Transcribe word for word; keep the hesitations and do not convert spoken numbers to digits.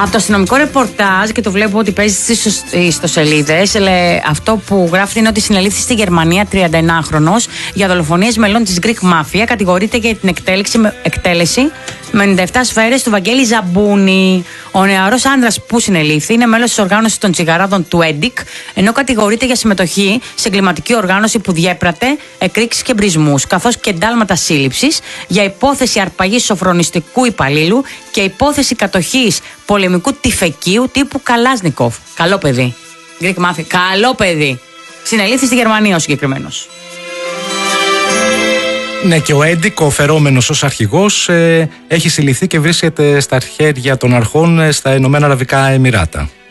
Από το αστυνομικό ρεπορτάζ, και το βλέπω ότι παίζει στις ιστοσελίδες, αυτό που γράφει είναι ότι συνελήφθη στη Γερμανία τριανταεννάχρονος για δολοφονίες μελών της Greek Mafia. Κατηγορείται για την εκτέλεση, εκτέλεση με ενενήντα επτά σφαίρες του Βαγγέλη Ζαμπούνη. Ο νεαρός άντρας που συνελήφθη είναι μέλος της οργάνωσης των τσιγαράδων του έντικ, ενώ κατηγορείται για συμμετοχή σε εγκληματική οργάνωση που διέπρατε εκρήξεις και εμπρισμούς, καθώς και εντάλματα σύλληψης για υπόθεση αρπαγής σοφρονιστικού υπαλλήλου και υπόθεση κατοχής πολεμικού τυφεκίου τύπου Καλάζνικοφ. Καλό παιδί. Greek Mafia. Καλό παιδί. Συνελήφθη στη Γερμανία ο συγκεκριμένος. Ναι, και ο έντικ, ο φερόμενος ως αρχηγός, ε, έχει συλληφθεί και βρίσκεται στα χέρια των αρχών στα Ηνωμένα Αραβικά Εμιράτα.